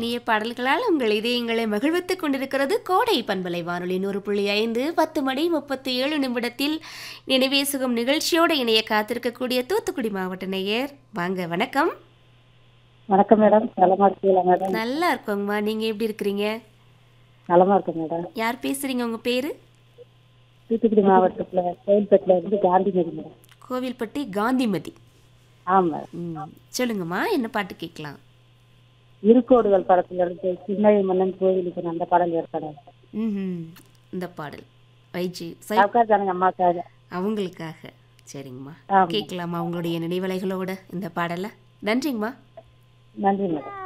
இனிய பாடல்களால் உங்கள் இதயங்களை மகிழ்வித்துக் கொண்டிருக்கிறது கோடை பண்பலை வானொலி 100.5 10 மணி 37 நிமிடத்தில் நினைவே சுகம் நிகழ்ச்சியோடு இணைய காத்திருக்கக்கூடிய தூத்துக்குடி மாவட்ட நேயர். வாங்க, வணக்கம். வணக்கம் மேடம். நலமா இருக்கீங்களா மேடம்? நல்லா இருக்கோங்கம்மா, நீங்க எப்படி இருக்கிறீங்க? நலமா இருக்கேன் மேடம். யார் பேசுறீங்க? உங்க பேரு? தூத்துக்குடி மாவட்டத்தில் கோயில்பேட்டில் இருந்து காந்திமதி மேடம். கோவில்பட்டி காந்திமதி. ஆமாம். சொல்லுங்கம்மா, என்ன பாட்டு கேட்கலாம்? இருக்கோடுகள் படத்துல இருந்து சின்ன மன்னன் கோவிலுக்கு அந்த பாடல் ஏற்பாடு. இந்த பாடல் வைஜி ஜனங்க அம்மாக்காக அவங்களுக்காக. சரிங்கம்மா, ஆமா. கேட்கலாமா உங்களுடைய நினைவலைகளோட இந்த பாடலை? நன்றிங்கம்மா. நன்றி மேடம்.